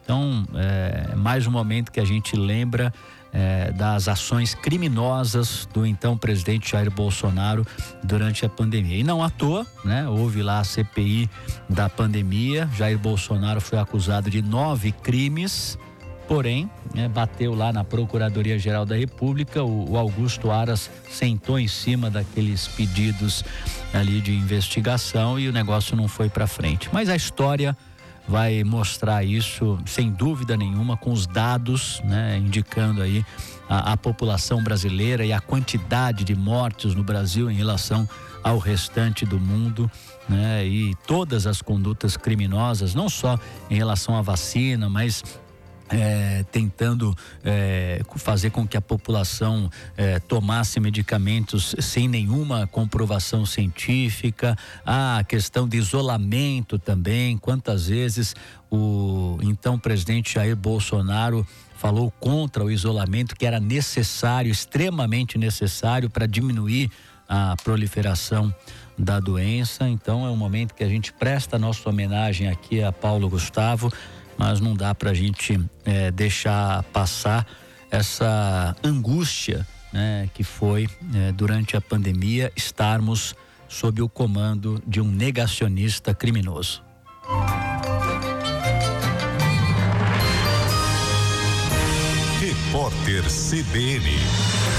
Então, mais um momento que a gente lembra das ações criminosas do então presidente Jair Bolsonaro durante a pandemia. E não à toa, né? Houve lá a CPI da pandemia. Jair Bolsonaro foi acusado de 9 crimes, porém, bateu lá na Procuradoria-Geral da República. O Augusto Aras sentou em cima daqueles pedidos ali de investigação e o negócio não foi para frente. Mas a história vai mostrar isso, sem dúvida nenhuma, com os dados, né, indicando aí a população brasileira e a quantidade de mortes no Brasil em relação ao restante do mundo, né, e todas as condutas criminosas, não só em relação à vacina, mas tentando fazer com que a população tomasse medicamentos sem nenhuma comprovação científica. A questão de isolamento também, quantas vezes o então presidente Jair Bolsonaro falou contra o isolamento, que era necessário, extremamente necessário para diminuir a proliferação da doença. Então é um momento que a gente presta a nossa homenagem aqui a Paulo Gustavo, mas não dá para a gente deixar passar essa angústia, né, que foi durante a pandemia estarmos sob o comando de um negacionista criminoso. Repórter CBN.